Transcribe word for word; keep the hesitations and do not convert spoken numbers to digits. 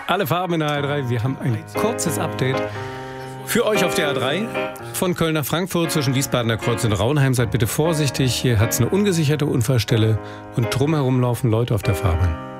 Alle Farben in der A drei. Wir haben ein kurzes Update für euch auf der A drei. Von Köln nach Frankfurt zwischen Wiesbadener Kreuz und Raunheim. Seid bitte vorsichtig. Hier hat es eine ungesicherte Unfallstelle und drumherum laufen Leute auf der Fahrbahn.